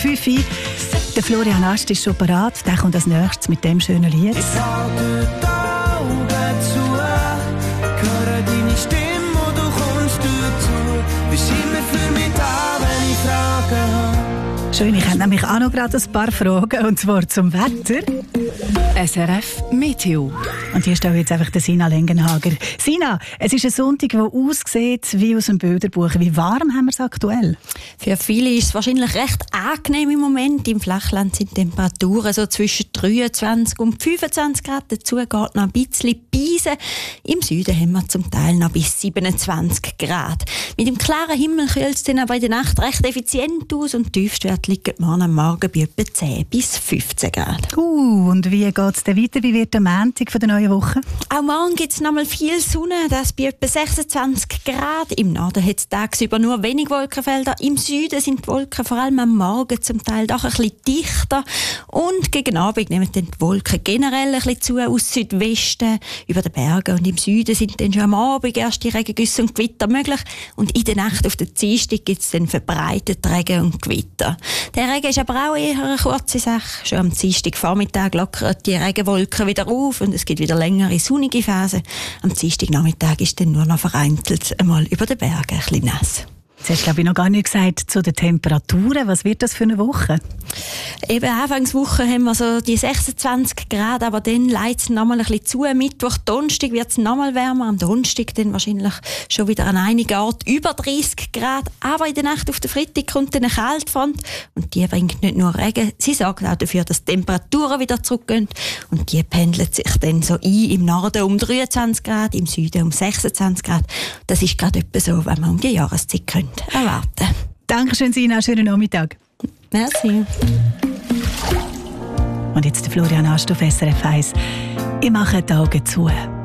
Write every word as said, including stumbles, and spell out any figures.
fünf Uhr. Der Florian Ast ist schon parat. Der kommt als nächstes mit dem schönen Lied. Ich halte die Augen zu, höre deine Stimme und du kommst dazu. Bist immer für mich da, wenn ich Fragen habe. Schön, ich habe nämlich auch noch gerade ein paar Fragen, und zwar zum Wetter. S R F Meteo. Und hier steht jetzt einfach der Sina Lengenhager. Sina, es ist ein Sonntag, der aussieht wie aus einem Bilderbuch. Wie warm haben wir es aktuell? Für viele ist es wahrscheinlich recht angenehm im Moment. Im Flachland sind Temperaturen so zwischen dreiundzwanzig und fünfundzwanzig Grad. Dazu geht noch ein bisschen Beisen. Im Süden haben wir zum Teil noch bis siebenundzwanzig Grad. Mit dem klaren Himmel kühlt es dann aber in der Nacht recht effizient aus und die Tiefstwerte liegen morgen am Morgen bei etwa zehn bis fünfzehn Grad. Uh, und wie geht es denn weiter? Wie wird der Montag von der neuen Woche? Auch morgen gibt es noch mal viel Sonne, das bei etwa sechsundzwanzig Grad. Im Norden hat es tagsüber nur wenig Wolkenfelder. Im Süden sind die Wolken vor allem am Morgen zum Teil doch ein bisschen dichter. Und gegen Abend nehmen dann die Wolken generell ein bisschen zu aus Südwesten. Über den Bergen und im Süden sind dann schon am Abend erst die Regengüsse und Gewitter möglich. Und in der Nacht auf der Dienstag gibt es dann verbreitet Regen und Gewitter. Der Regen ist aber auch eher eine kurze Sache. Schon am Dienstagvormittag lockern die Regenwolken wieder auf und es gibt wieder längere sonnige Phasen. Am Dienstagnachmittag ist dann nur noch vereinzelt einmal über den Bergen ein bisschen nass. Jetzt hast du, glaube ich, noch gar nicht gesagt zu den Temperaturen. Was wird das für eine Woche? Eben Anfangswoche haben wir so die sechsundzwanzig Grad, aber dann leitet es noch mal ein bisschen zu. Mittwoch, Donnerstag wird es noch mal wärmer. Am Donnerstag dann wahrscheinlich schon wieder an einigen Orten über dreißig Grad. Aber in der Nacht auf den Freitag kommt dann eine Kaltfront und die bringt nicht nur Regen, sie sorgt auch dafür, dass die Temperaturen wieder zurückgehen und die pendelt sich dann so ein. Im Norden um dreiundzwanzig Grad, im Süden um sechsundzwanzig Grad. Das ist gerade etwa so, wenn man um die Jahreszeit könnte erwarten. Dankeschön, Sina. Schönen Nachmittag. Merci. Und jetzt der Florian Ast auf S R F eins. Ich mache die Augen zu.